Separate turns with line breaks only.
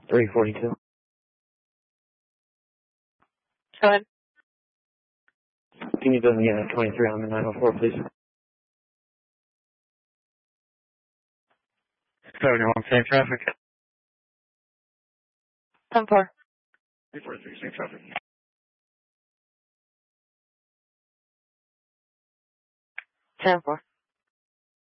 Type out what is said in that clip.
342.
Go ahead.
Can you build me a 23 on the 904, please? 71, same traffic.
10-4.
343, same traffic.
10-4.